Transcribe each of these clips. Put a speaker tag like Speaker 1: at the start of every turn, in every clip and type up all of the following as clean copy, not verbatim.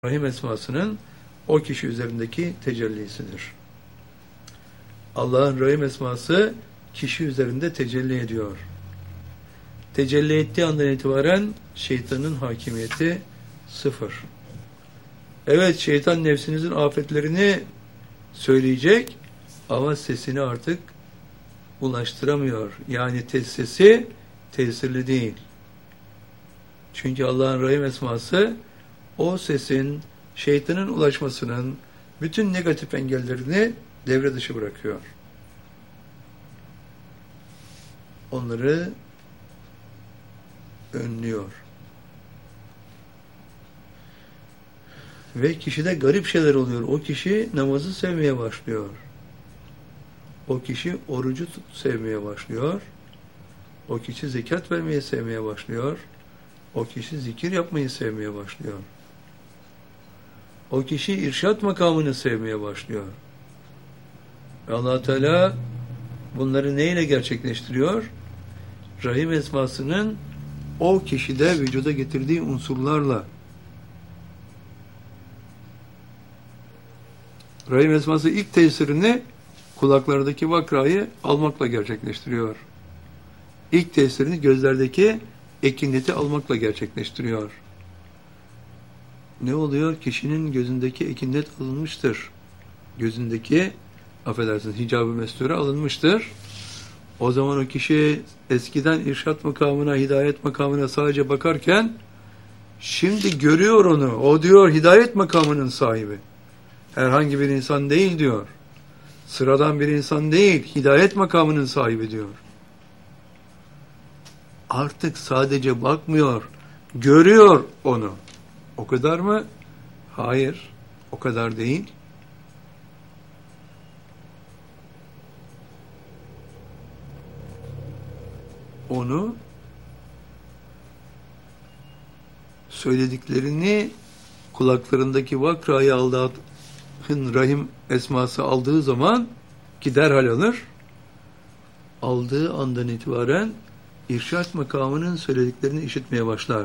Speaker 1: Rahim esmasının o kişi üzerindeki tecellisidir. Allah'ın Rahim esması kişi üzerinde tecelli ediyor. Tecelli ettiği andan itibaren şeytanın hakimiyeti sıfır. Evet, şeytan nefsinizin afetlerini söyleyecek ama sesini artık ulaştıramıyor. Yani sesi tesirli değil. Çünkü Allah'ın Rahim esması o sesin şeytanın ulaşmasının bütün negatif engellerini devre dışı bırakıyor. Onları önlüyor. Ve kişide garip şeyler oluyor. O kişi namazı sevmeye başlıyor. O kişi orucu sevmeye başlıyor. O kişi zekat vermeyi sevmeye başlıyor. O kişi zikir yapmayı sevmeye başlıyor. O kişi irşat makamını sevmeye başlıyor. Allah Teala bunları neyle gerçekleştiriyor? Rahim esmasının o kişide vücuda getirdiği unsurlarla. Rahim esması ilk tesirini kulaklardaki vakrayı almakla gerçekleştiriyor. İlk tesirini gözlerdeki ekinleti almakla gerçekleştiriyor. Ne oluyor? Kişinin gözündeki ekinlet alınmıştır. Gözündeki, affedersiniz, hicab-ı mesture alınmıştır. O zaman o kişi eskiden irşat makamına, hidayet makamına sadece bakarken şimdi görüyor onu. O diyor hidayet makamının sahibi. Herhangi bir insan değil diyor. Sıradan bir insan değil, hidayet makamının sahibi diyor. Artık sadece bakmıyor, görüyor onu. O kadar mı? Hayır, o kadar değil. Onu söylediklerini kulaklarındaki vakrayı Allah'ın Rahim esması aldığı zaman ki derhal alır, aldığı andan itibaren irşat makamının söylediklerini işitmeye başlar.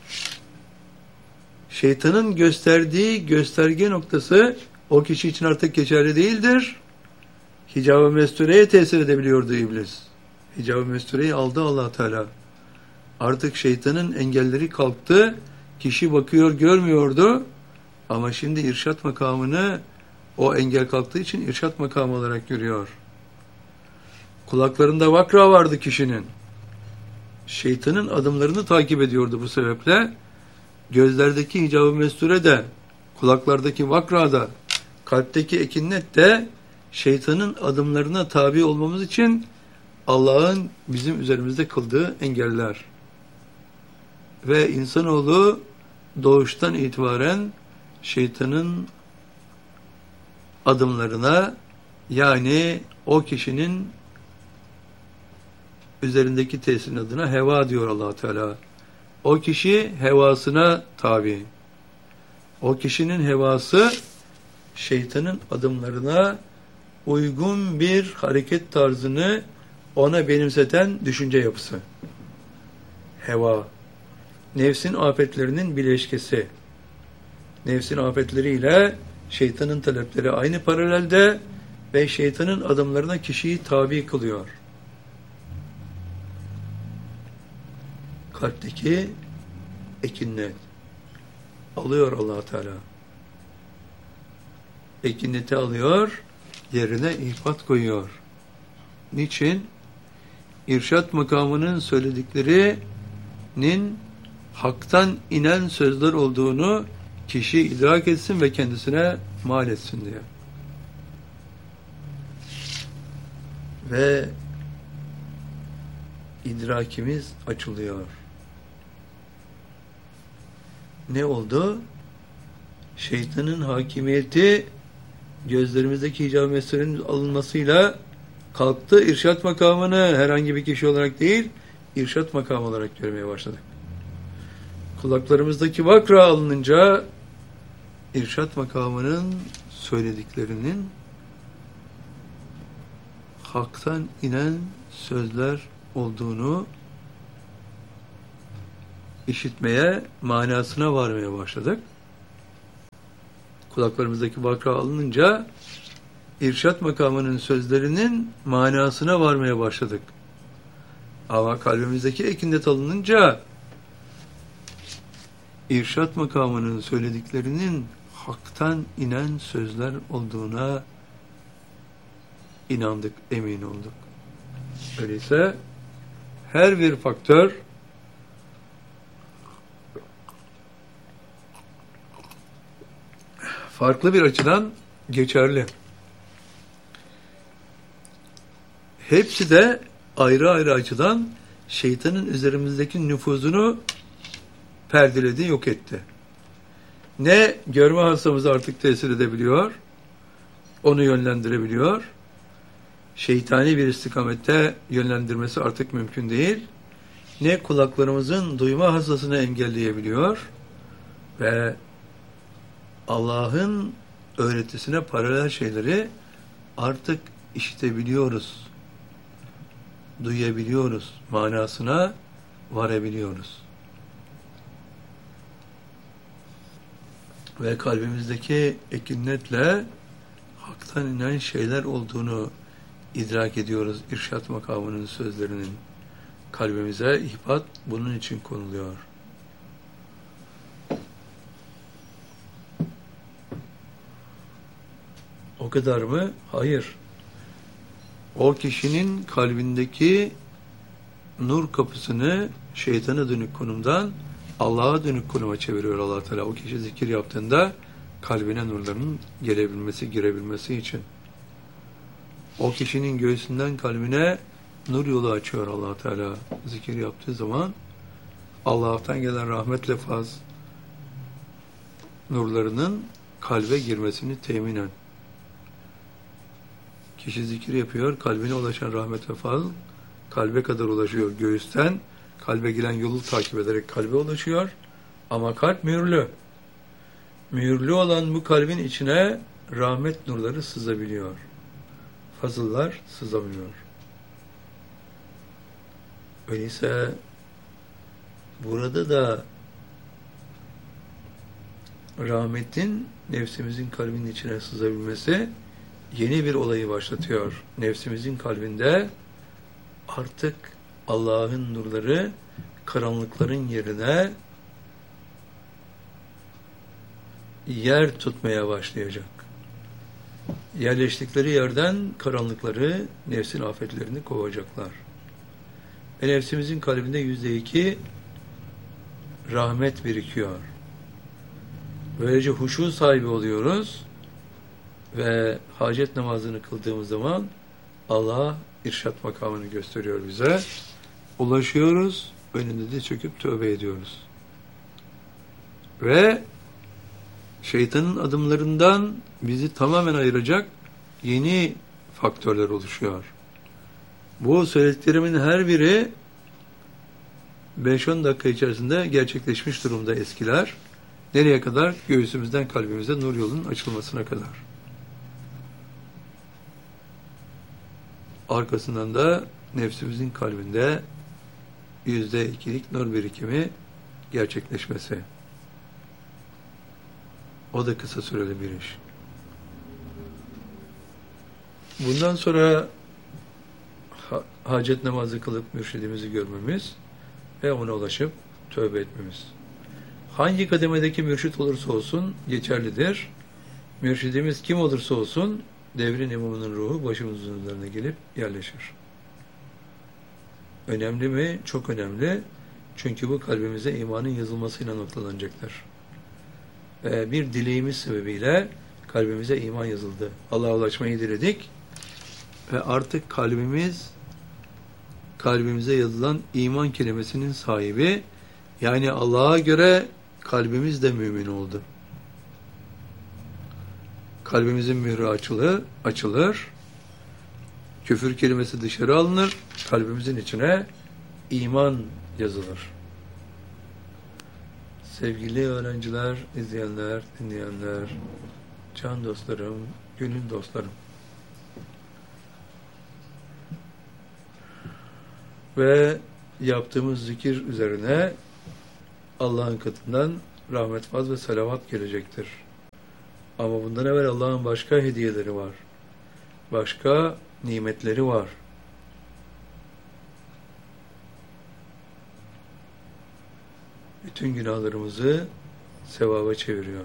Speaker 1: Şeytanın gösterdiği gösterge noktası o kişi için artık geçerli değildir. Hicab-ı mestureye tesir edebiliyordu iblis. Hicab-ı mestureyi aldı Allah Teala. Artık şeytanın engelleri kalktı. Kişi bakıyor, görmüyordu. Ama şimdi irşat makamını o engel kalktığı için irşat makamı olarak görüyor. Kulaklarında vakra vardı kişinin. Şeytanın adımlarını takip ediyordu bu sebeple. Gözlerdeki hicab-ı mesture de, kulaklardaki vakra da, kalpteki ekinnet de şeytanın adımlarına tabi olmamız için Allah'ın bizim üzerimizde kıldığı engeller. Ve insanoğlu doğuştan itibaren şeytanın adımlarına, yani o kişinin üzerindeki tesirin adına heva diyor Allah Teala. O kişi hevasına tabi. O kişinin hevası şeytanın adımlarına uygun bir hareket tarzını ona benimseten düşünce yapısı. Heva. Nefsin afetlerinin bileşkesi. Nefsin afetleriyle şeytanın talepleri aynı paralelde ve şeytanın adımlarına kişiyi tabi kılıyor. Kalpteki ekinnet alıyor Allah Teala. Ekinneti alıyor, yerine ifat koyuyor. Niçin? İrşat makamının söylediklerinin haktan inen sözler olduğunu kişi idrak etsin ve kendisine mal etsin diye. Ve idrakimiz açılıyor. Ne oldu? Şeytanın hakimiyeti gözlerimizdeki hicab-ı mesurenin alınmasıyla kalktı. İrşat makamını herhangi bir kişi olarak değil, irşat makamı olarak görmeye başladık. Kulaklarımızdaki vakra alınınca irşat makamının söylediklerinin haktan inen sözler olduğunu işitmeye, manasına varmaya başladık. kulaklarımızdaki vakra alınınca irşat makamının sözlerinin manasına varmaya başladık. Ama kalbimizdeki ekindet alınınca irşat makamının söylediklerinin haktan inen sözler olduğuna inandık, emin olduk. Öyleyse her bir faktör farklı bir açıdan geçerli. Hepsi de ayrı ayrı açıdan şeytanın üzerimizdeki nüfuzunu perdeledi, yok etti. Ne görme hastamızı artık tesir edebiliyor, onu yönlendirebiliyor. Şeytani bir istikamette yönlendirmesi artık mümkün değil. Ne kulaklarımızın duyma hassasını engelleyebiliyor ve Allah'ın öğretisine paralel şeyleri artık işitebiliyoruz, duyabiliyoruz, manasına varabiliyoruz. Ve kalbimizdeki ekinnetle haktan inen şeyler olduğunu idrak ediyoruz. İrşat makamının sözlerinin kalbimize ihbat bunun için konuluyor. O kadar mı? Hayır. O kişinin kalbindeki nur kapısını şeytana dönük konumdan Allah'a dönük konuma çeviriyor Allah Teala. O kişi zikir yaptığında kalbine nurların gelebilmesi, girebilmesi için. O kişinin göğsünden kalbine nur yolu açıyor Allah Teala. Zikir yaptığı zaman Allah'tan gelen rahmetle faz nurlarının kalbe girmesini teminen. Kişi zikir yapıyor, kalbine ulaşan rahmet ve fazl kalbe kadar ulaşıyor. Göğüsten kalbe gelen yolu takip ederek kalbe ulaşıyor. Ama kalp mühürlü. Mühürlü olan bu kalbin içine rahmet nurları sızabiliyor. Fazıllar sızamıyor. Öyleyse burada da rahmetin nefsimizin kalbinin içine sızabilmesi yeni bir olayı başlatıyor. Nefsimizin kalbinde artık Allah'ın nurları karanlıkların yerine yer tutmaya başlayacak. Yerleştikleri yerden karanlıkları, nefsin afetlerini kovacaklar. Ve nefsimizin kalbinde %2 rahmet birikiyor. Böylece huşu sahibi oluyoruz ve hacet namazını kıldığımız zaman Allah irşat makamını gösteriyor bize. Ulaşıyoruz, önünde de çöküp tövbe ediyoruz. Ve şeytanın adımlarından bizi tamamen ayıracak yeni faktörler oluşuyor. Bu söylediklerimin her biri 5-10 dakika içerisinde gerçekleşmiş durumda eskiler. Nereye kadar? Göğsümüzden kalbimize nur yolunun açılmasına kadar. Arkasından da nefsimizin kalbinde %2'lik nur birikimi gerçekleşmesi. O da kısa süreli bir iş. Bundan sonra hacet namazı kılıp mürşidimizi görmemiz ve ona ulaşıp tövbe etmemiz. Hangi kademedeki mürşit olursa olsun geçerlidir. Mürşidimiz kim olursa olsun devrin imamının ruhu başımızın üzerine gelip yerleşir. Önemli mi? Çok önemli. Çünkü bu kalbimize imanın yazılmasıyla noktalanacaktır. Bir dileğimiz sebebiyle kalbimize iman yazıldı. Allah'a ulaşmayı diledik ve artık kalbimize yazılan iman kelimesinin sahibi, yani Allah'a göre kalbimiz de mümin oldu. Kalbimizin mührü açılır, küfür kelimesi dışarı alınır, kalbimizin içine iman yazılır. Sevgili öğrenciler, izleyenler, dinleyenler, can dostlarım, gönül dostlarım. Ve yaptığımız zikir üzerine Allah'ın katından rahmet, faz ve selavat gelecektir. Ama bundan evvel Allah'ın başka hediyeleri var. Başka nimetleri var. Bütün günahlarımızı sevaba çeviriyor.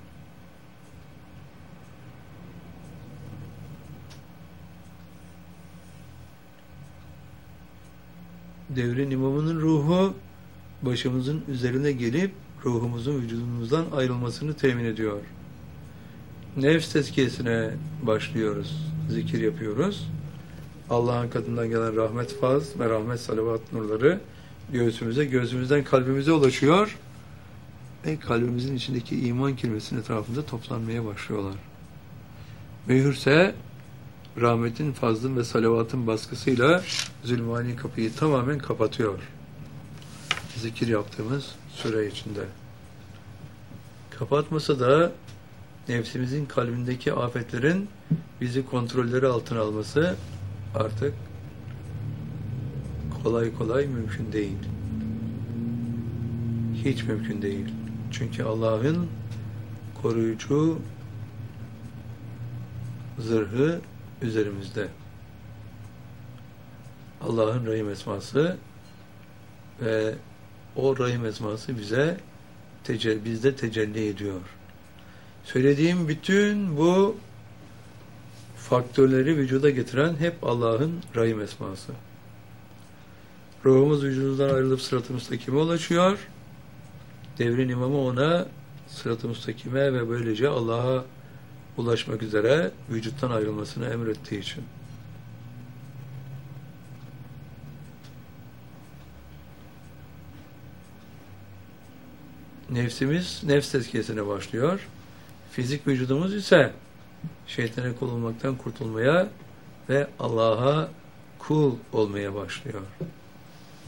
Speaker 1: Devrin imamının ruhu başımızın üzerine gelip ruhumuzun vücudumuzdan ayrılmasını temin ediyor. Nefs tezkiyesine başlıyoruz. Zikir yapıyoruz. Allah'ın katından gelen rahmet faz ve rahmet salavat nurları göğsümüze, göğsümüzden kalbimize ulaşıyor ve kalbimizin içindeki iman kelimesinin etrafında toplanmaya başlıyorlar. Mühürse rahmetin, fazlın ve salavatın baskısıyla zulmani kapıyı tamamen kapatıyor. Zikir yaptığımız süre içinde. Kapatmasa da nefsimizin kalbindeki afetlerin bizi kontrolleri altına alması artık kolay kolay mümkün değil. Hiç mümkün değil. Çünkü Allah'ın koruyucu zırhı üzerimizde. Allah'ın Rahim esması ve o Rahim esması bizde tecelli ediyor. Söylediğim bütün bu faktörleri vücuda getiren hep Allah'ın Rahim esması. Ruhumuz vücudundan ayrılıp sırat-ı müstakime ulaşıyor. Devrin imamı ona sırat-ı müstakime ve böylece Allah'a ulaşmak üzere vücuttan ayrılmasını emrettiği için. Nefsimiz nefs tezkiyesine başlıyor. Fizik vücudumuz ise şeytana kul olmaktan kurtulmaya ve Allah'a kul olmaya başlıyor.